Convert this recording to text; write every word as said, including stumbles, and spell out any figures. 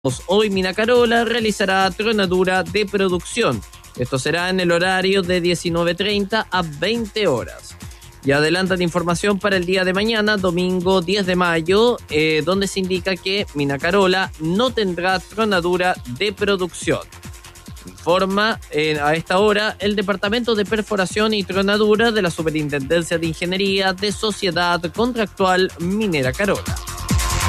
Hoy Mina Carola realizará tronadura de producción. Esto será en el horario de diecinueve treinta a veinte horas. Y adelantan información para el día de mañana, domingo diez de mayo, eh, donde se indica que Mina Carola no tendrá tronadura de producción. Informa eh, a esta hora el Departamento de Perforación y Tronadura de la Superintendencia de Ingeniería de Sociedad Contractual Minera Carola.